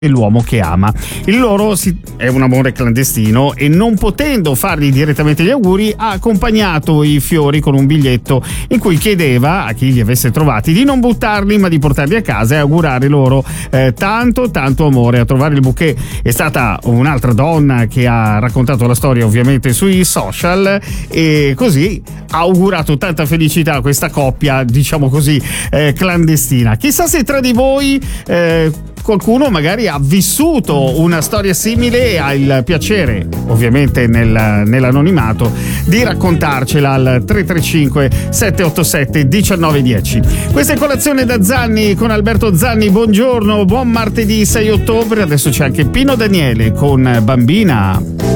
e l'uomo che ama. Il loro è un amore clandestino e, non potendo fargli direttamente gli auguri, ha accompagnato i fiori con un biglietto in cui chiedeva a chi li avesse trovati di non buttarli ma di portarli a casa e augurare loro tanto amore. A trovare il bouquet è stata un'altra donna che ha raccontato la storia ovviamente sui social, e così ha augurato tanta felicità a questa coppia, diciamo così, clandestina. Chissà se tra di voi qualcuno magari ha vissuto una storia simile e ha il piacere, ovviamente nell'anonimato, di raccontarcela al 335 787 1910. Questa è Colazione da Zanni con Alberto Zanni. Buongiorno, buon martedì 6 ottobre. Adesso c'è anche Pino Daniele con Bambina.